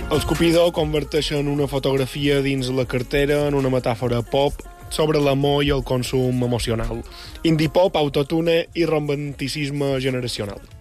Els Cupido converteixen una fotografia dins la cartera en una metàfora pop sobre l'amor i el consum emocional. Indie pop, autotune i romanticisme generacional.